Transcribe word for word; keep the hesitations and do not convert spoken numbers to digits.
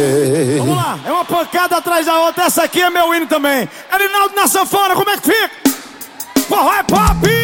Vamos lá, é uma pancada atrás da outra. Essa aqui é meu hino também. Erinaldo na sanfona, como é que fica? Forró é pop!